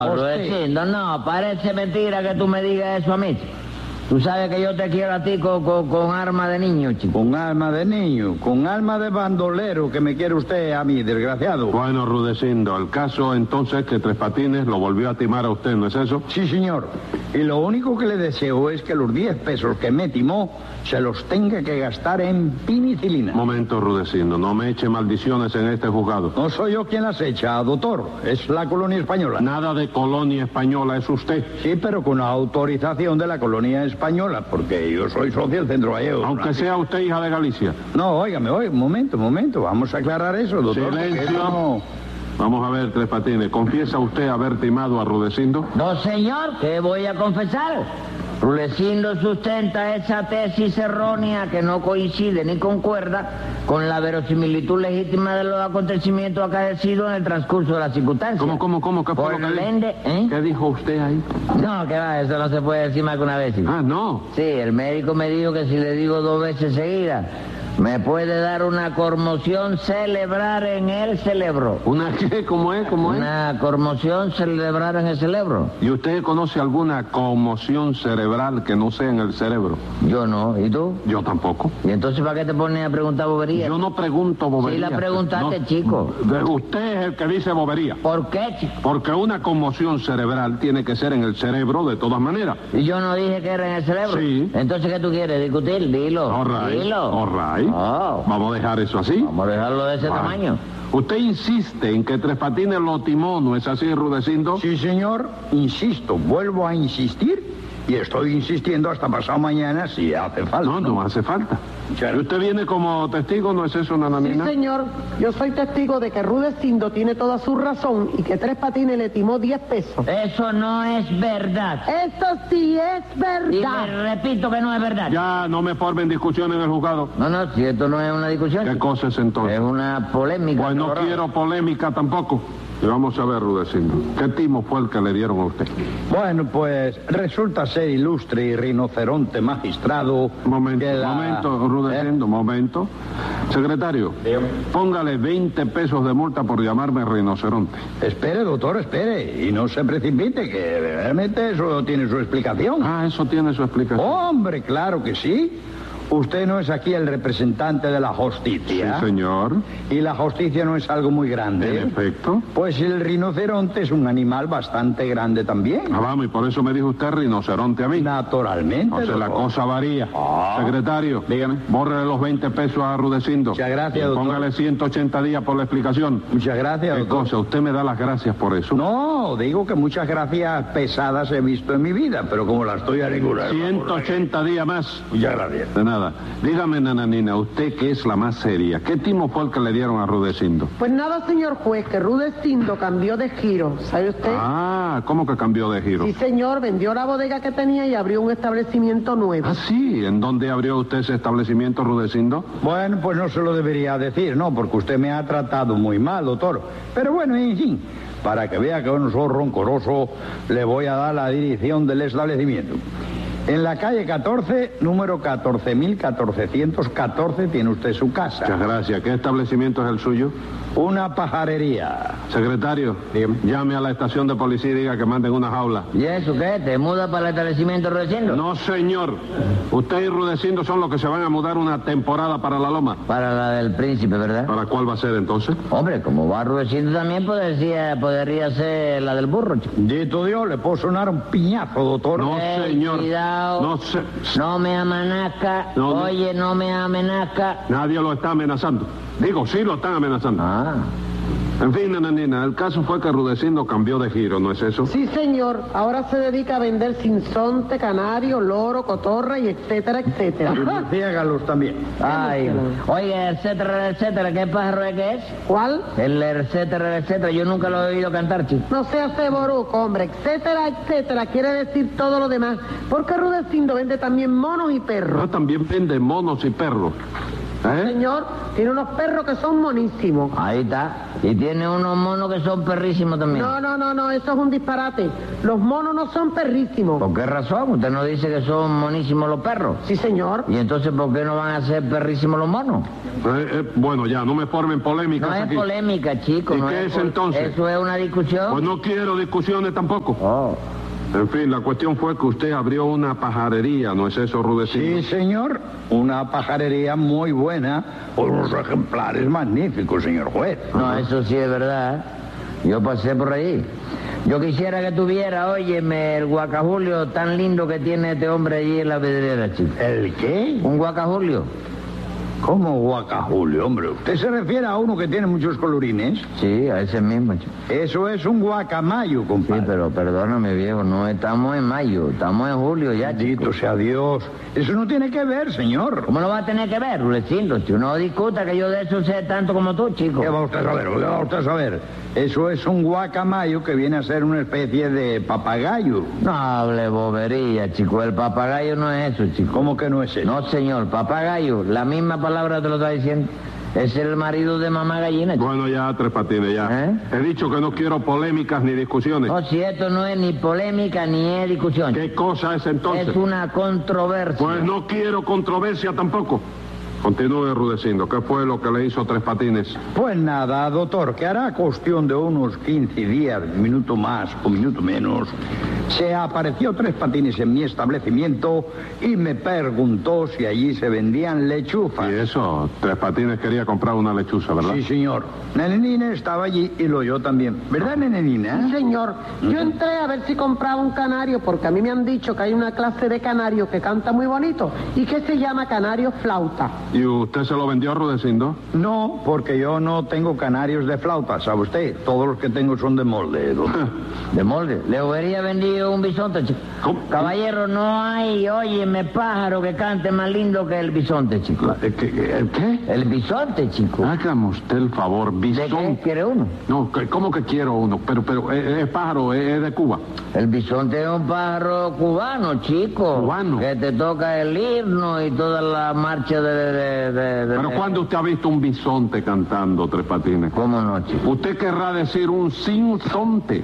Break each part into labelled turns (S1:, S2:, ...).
S1: Rudecindo, no, parece mentira que tú me digas eso a mí. Tú sabes que yo te quiero a ti con arma de niño, chico.
S2: Con alma de niño, con alma de bandolero que me quiere usted a mí, desgraciado.
S3: Bueno, Rudecindo, el caso entonces es que Tres Patines lo volvió a timar a usted, ¿no es eso?
S2: Sí, señor. Y lo único que le deseo es que los 10 pesos que me timó se los tenga que gastar en penicilina.
S3: Momento, Rudecindo, no me eche maldiciones en este juzgado.
S2: No soy yo quien las echa, doctor. Es la colonia española.
S3: Nada de colonia española, es usted.
S2: Sí, pero con autorización de la colonia española, porque yo soy socio del Centro Gallego.
S3: Aunque sea usted hija de Galicia.
S2: No, óigame, un momento. Vamos a aclarar eso, doctor.
S3: Silencio.
S2: No.
S3: Vamos a ver, Tres Patines, ¿confiesa usted haber timado a Rudecindo?
S1: No, señor, ¿qué voy a confesar? Rudecindo sustenta esa tesis errónea que no coincide ni concuerda con la verosimilitud legítima de los acontecimientos acaecidos en el transcurso de las circunstancias.
S3: ¿Cómo? ¿Qué fue lo que dijo? ¿Qué dijo usted ahí?
S1: No, que va, eso no se puede decir más que una vez.
S3: Ah, ¿no?
S1: Sí, el médico me dijo que si le digo 2 veces seguidas, me puede dar una conmoción cerebral en el cerebro.
S3: ¿Una qué? ¿Cómo es?
S1: Una conmoción cerebral en el cerebro.
S3: ¿Y usted conoce alguna conmoción cerebral que no sea en el cerebro?
S1: Yo no, ¿y tú?
S3: Yo tampoco.
S1: ¿Y entonces para qué te pones a preguntar boberías?
S3: Yo no pregunto boberías.
S1: Sí la preguntaste,
S3: no,
S1: chico.
S3: Usted es el que dice bobería.
S1: ¿Por qué, chico?
S3: Porque una conmoción cerebral tiene que ser en el cerebro de todas maneras.
S1: ¿Y yo no dije que era en el cerebro?
S3: Sí.
S1: Entonces, ¿qué tú quieres? ¿Discutir? Dilo.
S3: All right.
S1: Dilo.
S3: All right.
S1: Oh.
S3: ¿Vamos a dejar eso así?
S1: Vamos a dejarlo de ese tamaño.
S3: Usted insiste en que Tres Patines lo timó, ¿no es así, Rudecindo?
S2: Sí, señor, insisto, vuelvo a insistir y estoy insistiendo hasta pasado mañana si hace falta.
S3: No hace falta.
S2: Claro.
S3: ¿Y usted viene como testigo, no es eso, Nananina?
S4: Sí, señor. Yo soy testigo de que Rudecindo tiene toda su razón y que Tres Patines le timó 10 pesos.
S1: Eso no es verdad.
S4: Eso sí es
S1: Y
S4: verdad.
S1: le repito que no es verdad.
S3: Ya no me formen discusión en el juzgado.
S1: No, si esto no es una discusión.
S3: ¿Qué cosa es entonces?
S1: Es una polémica.
S3: Pues no
S1: colorada.
S3: quiero polémica tampoco. Y vamos a ver, Rudecindo, ¿qué timo fue el que le dieron a usted?
S2: Bueno, pues resulta ser ilustre y rinoceronte magistrado.
S3: Momento, Rudecindo, momento. Secretario, póngale 20 pesos de multa por llamarme rinoceronte.
S2: Espere, doctor, espere. Y no se precipite, que realmente eso tiene su explicación.
S3: Ah, eso tiene su explicación.
S2: Hombre, claro que sí. Usted no es aquí el representante de la justicia.
S3: Sí, señor.
S2: Y la justicia no es algo muy grande.
S3: En efecto.
S2: Pues el rinoceronte es un animal bastante grande también.
S3: Ah, vamos, y por eso me dijo usted rinoceronte a mí.
S2: Naturalmente.
S3: O sea, la
S2: doctor.
S3: cosa varía. Secretario,
S2: Dígame.
S3: bórrele los 20 pesos a Rudecindo.
S2: Muchas gracias, doctor.
S3: Póngale 180 días por la explicación.
S2: Muchas gracias,
S3: ¿Qué
S2: doctor.
S3: cosa? Usted me da las gracias por eso.
S2: No, digo que muchas gracias pesadas he visto en mi vida, pero como las estoy aregulando.
S3: 180 días más.
S2: Muchas gracias.
S3: De nada. Dígame, Nananina, usted que es la más seria, ¿qué timo fue el que le dieron a Rudecindo?
S4: Pues nada, señor juez, que Rudecindo cambió de giro. ¿Sabe usted?
S3: Ah, ¿cómo que cambió de giro?
S4: Sí, señor, vendió la bodega que tenía y abrió un establecimiento nuevo.
S3: Ah, sí. ¿En dónde abrió usted ese establecimiento, Rudecindo?
S2: Bueno, pues no se lo debería decir, ¿no? Porque usted me ha tratado muy mal, doctor. Pero bueno, en fin, para que vea que no soy roncoroso, le voy a dar la dirección del establecimiento. En la calle 14, número 14.1414, tiene usted su casa.
S3: Muchas gracias. ¿Qué establecimiento es el suyo?
S2: Una pajarería.
S3: Secretario, llame a la estación de policía y diga que manden una jaula.
S1: ¿Y eso qué? ¿Te mudas para el establecimiento Rudecindo?
S3: No, señor. Usted y Rudecindo son los que se van a mudar una temporada para la Loma.
S1: Para la del príncipe, ¿verdad?
S3: ¿Para cuál va a ser entonces?
S1: Hombre, como va Rudecindo también podría ser la del burro, chico.
S2: Dito Dios, le puedo sonar un piñazo, doctor.
S3: No, señor.
S1: Cuidado.
S3: No sé.
S1: No me amenazca.
S3: No, no.
S1: Oye, no me amenazca.
S3: Nadie lo está amenazando. Digo, sí lo están amenazando.
S1: Ah.
S3: En fin, Nananina, el caso fue que Rudecindo cambió de giro, ¿no es eso?
S4: Sí, señor. Ahora se dedica a vender sinsonte, canario, loro, cotorra y etcétera, etcétera.
S2: Y murciélagos también.
S1: Ay, oye, etcétera, ¿qué pájaro es que es?
S4: ¿Cuál?
S1: El etcétera, yo nunca lo he oído cantar, chico.
S4: No seas ceboruco, hombre, etcétera, etcétera, quiere decir todo lo demás. Porque Rudecindo vende también monos y perros.
S3: Ah, también vende monos y perros.
S4: Señor, tiene unos perros que son monísimos.
S1: Ahí está. Y tiene unos monos que son perrísimos también.
S4: No, eso es un disparate. Los monos no son perrísimos.
S1: ¿Por qué razón? Usted no dice que son monísimos los perros.
S4: Sí, señor.
S1: ¿Y entonces por qué no van a ser perrísimos los monos?
S3: Bueno, ya, no me formen polémicas
S1: No es
S3: aquí.
S1: polémica, chico.
S3: ¿Y
S1: no
S3: qué es entonces?
S1: Eso es una discusión.
S3: Pues no quiero discusiones tampoco.
S1: Oh.
S3: En fin, la cuestión fue que usted abrió una pajarería, ¿no es eso, Rudecindo?
S2: Sí, señor. Una pajarería muy buena, con unos ejemplares magníficos, señor juez.
S1: No, eso sí es verdad. Yo pasé por ahí. Yo quisiera que tuviera, óyeme, el guacajulio tan lindo que tiene este hombre allí en la vidriera, chico.
S2: ¿El qué?
S1: ¿Un guacajulio?
S2: ¿Cómo guacajulio, hombre? ¿Usted se refiere a uno que tiene muchos colorines?
S1: Sí, a ese mismo, chico.
S2: Eso es un guacamayo,
S1: Sí,
S2: compadre.
S1: pero perdóname, viejo, no estamos en mayo, estamos en julio ya, chico.
S2: Bendito sea Dios. Eso no tiene que ver, señor.
S1: ¿Cómo no va a tener que ver, Rulecindo? Si no discuta que yo de eso sé tanto como tú, chico.
S2: ¿Qué va usted a saber? ¿Qué va usted a saber? Eso es un guacamayo que viene a ser una especie de papagayo.
S1: No hable bobería, chico. El papagayo no es eso, chico.
S2: ¿Cómo que no es eso?
S1: No, señor. Papagayo, la misma palabra te lo está diciendo. Es el marido de mamá gallina, chico.
S3: Bueno, ya, Tres Patines, ya.
S1: ¿Eh?
S3: He dicho que no quiero polémicas ni discusiones.
S1: No, si esto no es ni polémica ni es discusión.
S3: ¿Qué cosa es entonces?
S1: Es una controversia.
S3: Pues no quiero controversia tampoco. Continúe, Rudecindo. ¿Qué fue lo que le hizo Tres Patines?
S2: Pues nada, doctor, que hará cuestión de unos 15 días, minuto más o minuto menos, se apareció Tres Patines en mi establecimiento y me preguntó si allí se vendían lechuzas.
S3: Y eso, Tres Patines quería comprar una lechuza, ¿verdad?
S2: Sí, señor. Nenenina estaba allí y lo oyó también. ¿Verdad, Nenenina?
S4: Sí, señor. Yo entré a ver si compraba un canario porque a mí me han dicho que hay una clase de canario que canta muy bonito y que se llama canario flauta.
S3: ¿Y usted se lo vendió, Rudecindo?
S2: No, porque yo no tengo canarios de flauta, ¿sabe usted? Todos los que tengo son de molde, doctor.
S1: De molde. Le hubiera vendido un bisonte, chico.
S3: ¿Cómo?
S1: Caballero, no hay, óyeme, pájaro que cante más lindo que el bisonte, chico.
S3: ¿El qué?
S1: El bisonte, chico.
S3: Hágame usted el favor,
S1: ¿De qué
S3: bisonte.
S1: quiere uno?
S3: No, ¿cómo que quiero uno? Pero es pájaro, es de Cuba.
S1: El bisonte es un pájaro cubano, chico.
S3: ¿Cubano?
S1: Que te toca el himno y toda la marcha de...
S3: Pero ¿cuándo usted ha visto un bisonte cantando, Tres Patines?
S1: ¿Cómo no, chico?
S3: Usted querrá decir un sinsonte.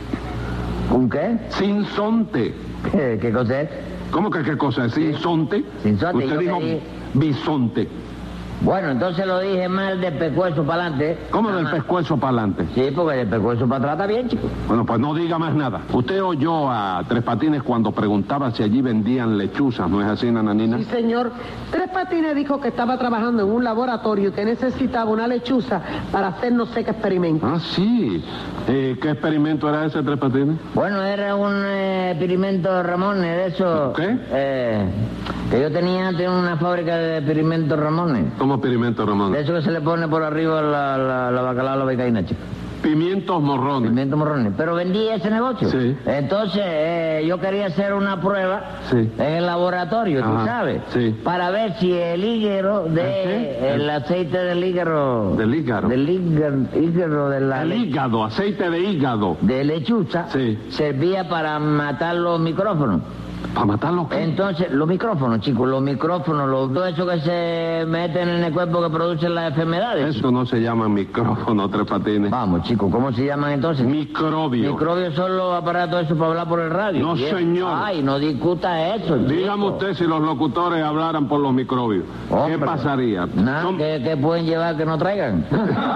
S1: ¿Un qué?
S3: Sinsonte.
S1: ¿Qué cosa es?
S3: ¿Cómo que qué cosa es? ¿Sinsonte?
S1: Sinsonte,
S3: Usted
S1: yo
S3: dijo
S1: creí-
S3: bisonte.
S1: Bueno, entonces lo dije mal de pescuezo para adelante.
S3: ¿Cómo
S1: Nada
S3: del
S1: más.
S3: pescuezo para adelante?
S1: Sí, porque de pescuezo para atrás está bien, chico.
S3: Bueno, pues no diga más nada. Usted oyó a Tres Patines cuando preguntaba si allí vendían lechuzas, ¿no es así, Nananina?
S4: Sí, señor. Tres Patines dijo que estaba trabajando en un laboratorio y que necesitaba una lechuza para hacer no sé qué experimento.
S3: Ah, sí. ¿Qué experimento era ese, Tres Patines?
S1: Bueno, era un experimento Ramones, de eso.
S3: ¿Qué?
S1: Que yo tenía antes una fábrica de experimentos Ramones.
S3: ¿Cómo experimento, Ramón?
S1: De eso que se le pone por arriba la bacalao a la becaína, chico.
S3: Pimientos morrones.
S1: Pimientos morrones. Pero vendí ese negocio.
S3: Sí.
S1: Entonces, yo quería hacer una prueba
S3: Sí.
S1: en el laboratorio, tú
S3: Ajá,
S1: sabes.
S3: sí.
S1: Para ver si el hígado
S3: ¿El qué?
S1: el aceite del hígado.
S3: Del hígado.
S1: Del hígado de la
S3: El hígado, aceite de hígado.
S1: de lechuza.
S3: Sí.
S1: Servía para matar los micrófonos.
S3: ¿Para matarlo qué?
S1: Entonces, los micrófonos, chicos, todo eso que se meten en el cuerpo que producen las enfermedades.
S3: Eso no se llama micrófono, Tres Patines.
S1: Vamos, chicos, ¿cómo se llaman entonces?
S3: Microbio.
S1: Microbios son los aparatos esos para hablar por el radio.
S3: No,
S1: ¿sí?
S3: señor.
S1: Ay, no discuta eso,
S3: Dígame
S1: chico.
S3: usted si los locutores hablaran por los microbios.
S1: Hombre.
S3: ¿Qué pasaría?
S1: Nada,
S3: Son-
S1: ¿qué pueden llevar que no traigan?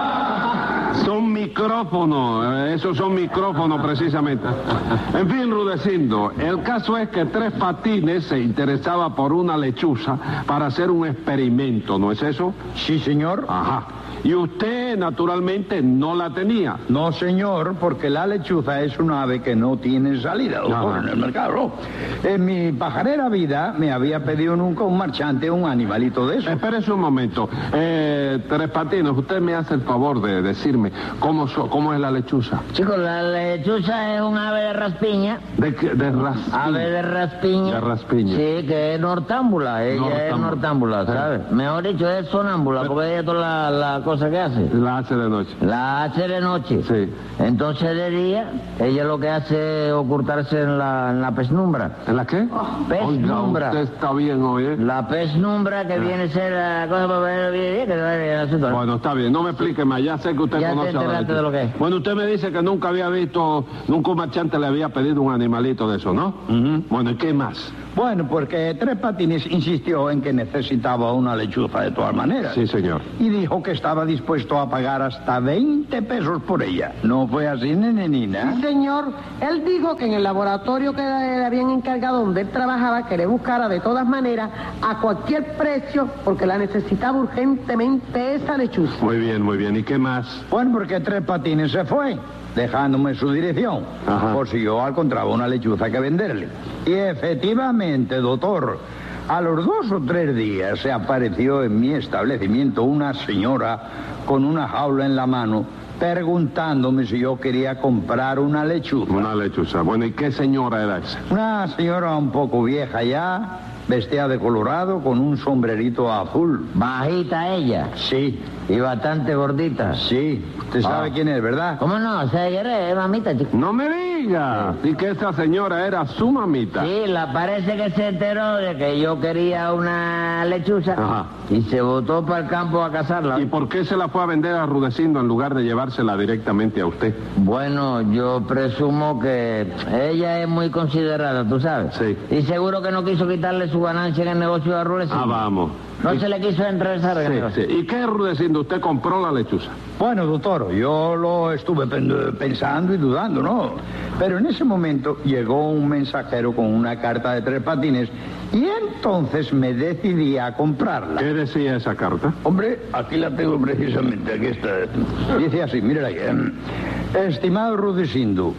S3: Son micrófonos, esos son micrófonos precisamente. En fin, Rudecindo, el caso es que Tres Patines se interesaba por una lechuza para hacer un experimento, ¿no es eso?
S2: Sí, señor.
S3: Ajá. Y usted, naturalmente, no la tenía.
S2: No, señor, porque la lechuza es un ave que no tiene salida, doctor,
S3: Ajá.
S2: en el mercado. ¿No? En mi pajarera vida me había pedido nunca un marchante un animalito de eso.
S3: Espérese un momento. Tres Patines, usted me hace el favor de decirme cómo es la lechuza.
S1: Chicos, la lechuza es un ave de raspiña.
S3: De raspiña.
S1: Ave de raspiña.
S3: De raspiña.
S1: Sí, que es nortámbula. Ella es
S3: Nortámbula.
S1: nortámbula, ¿sabes? Mejor dicho, es sonámbula, porque ella toda la cosas que hace?
S3: La hace de noche.
S1: La hace de noche.
S3: Sí.
S1: Entonces de día, ella lo que hace es ocultarse en la penumbra.
S3: ¿En la qué?
S1: Penumbra.
S3: Oiga, usted está bien hoy, ¿eh?
S1: La penumbra que viene a ser la cosa para ver bien, que el asunto.
S3: Bueno, está bien, no me explique más, ya sé que usted
S1: Ya te
S3: conoce a la
S1: enteraste de lo que es.
S3: Bueno, usted me dice que nunca había visto, nunca un marchante le había pedido un animalito de eso, ¿no? Bueno, ¿y qué más?
S2: Bueno, porque Tres Patines insistió en que necesitaba una lechuza de todas maneras.
S3: Sí, señor.
S2: Y dijo que estaba dispuesto a pagar hasta 20 pesos por ella. ¿No fue así, nenenina?
S4: Sí, señor. Él dijo que en el laboratorio que le habían encargado donde él trabajaba, que le buscara de todas maneras a cualquier precio, porque la necesitaba urgentemente esa lechuza.
S3: Muy bien, muy bien. ¿Y qué más?
S2: Bueno, porque Tres Patines se fue, dejándome su dirección,
S3: Ajá.
S2: por si yo encontraba una lechuza que venderle. Y efectivamente, doctor, a los 2 o 3 días se apareció en mi establecimiento una señora con una jaula en la mano, preguntándome si yo quería comprar una lechuza.
S3: Una lechuza. Bueno, ¿y qué señora era esa?
S2: Una señora un poco vieja ya, vestida de colorado, con un sombrerito azul.
S1: Bajita ella
S2: Sí,
S1: y bastante gordita.
S2: sí, usted sabe quién es, ¿verdad?
S1: ¿Cómo no? ¿Se quiere, mamita, chico?
S3: No me diga. Y que esa señora era su mamita.
S1: Sí, la parece que se enteró de que yo quería una lechuza.
S3: Ajá.
S1: Y se botó para el campo a cazarla.
S3: ¿Y por qué se la fue a vender a Rudecindo en lugar de llevársela directamente a usted?
S1: Bueno, yo presumo que ella es muy considerada, tú sabes.
S3: Sí.
S1: Y seguro que no quiso quitarle su ganancia en el negocio de Rudecindo.
S3: Ah, vamos.
S1: No se le quiso entrezar en el
S3: Sí,
S1: negocio.
S3: sí. ¿Y qué, Rudecindo? ¿Usted compró la lechuza?
S2: Bueno, doctor, yo lo estuve pensando y dudando, ¿no? Pero en ese momento llegó un mensajero con una carta de Tres Patines y entonces me decidí a comprarla.
S3: ¿Qué decía esa carta?
S2: Hombre, aquí la tengo precisamente, aquí está. Dice así, mírala aquí. Estimado Rudecindo,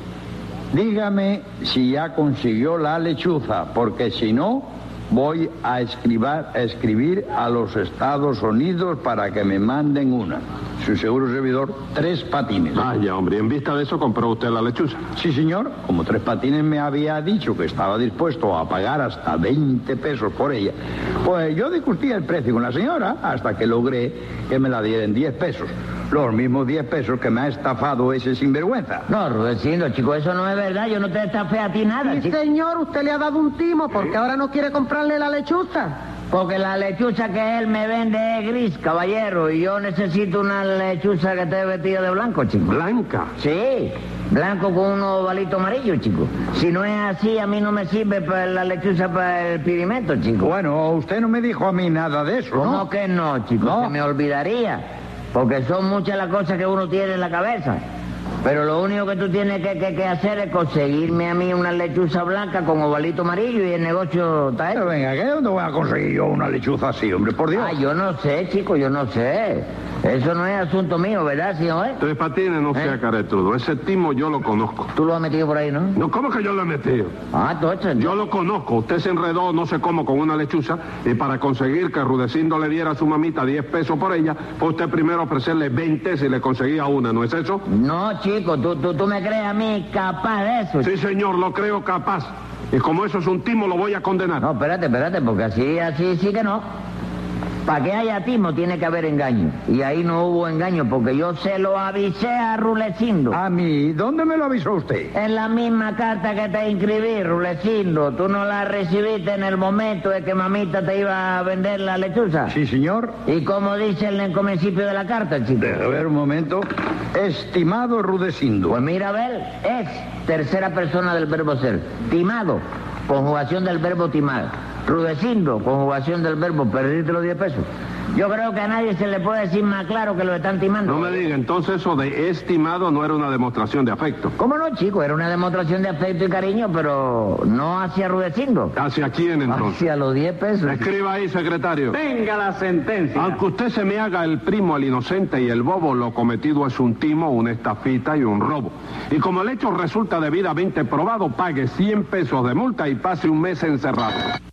S2: dígame si ya consiguió la lechuza, porque si no, voy a escribir a los Estados Unidos para que me manden una. Su seguro servidor, Tres Patines.
S3: Vaya, hombre, y en vista de eso compró usted la lechuza.
S2: Sí, señor. Como Tres Patines me había dicho que estaba dispuesto a pagar hasta 20 pesos por ella, pues yo discutí el precio con la señora hasta que logré que me la dieran 10 pesos. Los mismos 10 pesos que me ha estafado ese sinvergüenza.
S1: No, Rudecindo, chico, eso no es verdad. Yo no te estafé a ti nada,
S4: Sí,
S1: chico.
S4: señor, usted le ha dado un timo porque ahora no quiere comprarle la lechuza.
S1: Porque la lechuza que él me vende es gris, caballero, y yo necesito una lechuza que esté vestida de blanco, chico.
S3: Blanca.
S1: Sí, blanco con un ovalito amarillo, chico. Si no es así, a mí no me sirve para la lechuza para el pigmento, chico.
S2: Bueno, usted no me dijo a mí nada de eso,
S1: ¿Cómo
S2: ¿no?
S1: que no, chico?
S2: No.
S1: Se me olvidaría. Porque son muchas las cosas que uno tiene en la cabeza. Pero lo único que tú tienes que hacer es conseguirme a mí una lechuza blanca con ovalito amarillo y el negocio está
S2: Pero
S1: hecho.
S2: venga, ¿qué? ¿Dónde voy a conseguir yo una lechuza así, hombre? Por Dios.
S1: Ah, yo no sé, chico, yo no sé. Eso no es asunto mío, ¿verdad, señor?
S3: Tres Patines, no sea caretrudo. Ese timo yo lo conozco.
S1: Tú lo has metido por ahí, ¿no?
S3: No, ¿cómo que yo lo he metido?
S1: Ah, entonces.
S3: Yo lo conozco. Usted se enredó no sé cómo con una lechuza y para conseguir que Rudecindo le diera a su mamita 10 pesos por ella, fue usted primero ofrecerle 20 si le conseguía una, ¿no es eso?
S1: No, chico, tú me crees a mí capaz de eso.
S3: Sí, señor, lo creo capaz. Y como eso es un timo, lo voy a condenar.
S1: No, espérate, porque así sí que no. Para que haya timo tiene que haber engaño. Y ahí no hubo engaño porque yo se lo avisé a Rudecindo.
S2: ¿A mí? ¿Dónde me lo avisó usted?
S1: En la misma carta que te inscribí, Rudecindo. Tú no la recibiste en el momento de que mamita te iba a vender la lechuza.
S2: Sí, señor.
S1: ¿Y cómo dice el encomensipio de la carta, chico?
S2: A ver un momento. Estimado Rudecindo.
S1: Pues mira, a ver, es tercera persona del verbo ser. Timado, conjugación del verbo timar. Rudecindo, conjugación del verbo perdiste los 10 pesos. Yo creo que a nadie se le puede decir más claro que lo están timando.
S3: No me diga, entonces eso de estimado no era una demostración de afecto.
S1: ¿Cómo no, chico? Era una demostración de afecto y cariño, pero no hacia Rudecindo.
S3: ¿Hacia quién entonces?
S1: Hacia los 10 pesos.
S3: Escriba ahí, secretario.
S5: Venga la sentencia.
S3: Aunque usted se me haga el primo, el inocente y el bobo, lo cometido es un timo, una estafita y un robo. Y como el hecho resulta debidamente probado, pague 100 pesos de multa y pase un mes encerrado.